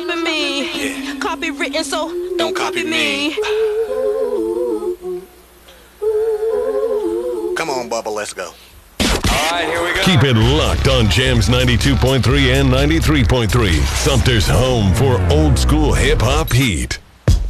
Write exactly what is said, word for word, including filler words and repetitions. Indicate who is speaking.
Speaker 1: copy me.
Speaker 2: Yeah.
Speaker 1: Copywritten, so don't,
Speaker 2: Don't
Speaker 1: copy
Speaker 2: copy
Speaker 1: me.
Speaker 2: me. Come on, Bubba, let's go.
Speaker 3: All right, here we go.
Speaker 4: Keep it locked on Jams ninety-two point three and ninety-three point three. Sumter's home for old school hip hop heat.